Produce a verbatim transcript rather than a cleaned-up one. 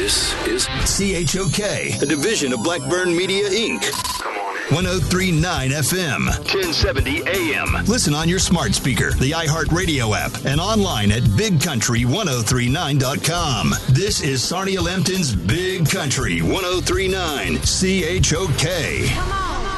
This is C H O K, a division of Blackburn Media, Incorporated. one oh three point nine F M, ten seventy A M. Listen on your smart speaker, the iHeartRadio app, and online at big country ten thirty-nine dot com. This is Sarnia Lambton's Big Country ten thirty-nine, C H O K. Come on.